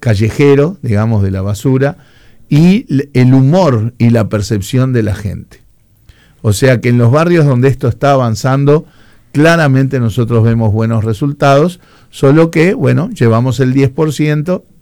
callejero, digamos, de la basura, y el humor y la percepción de la gente. O sea que en los barrios donde esto está avanzando, claramente nosotros vemos buenos resultados, solo que, bueno, llevamos el 10%,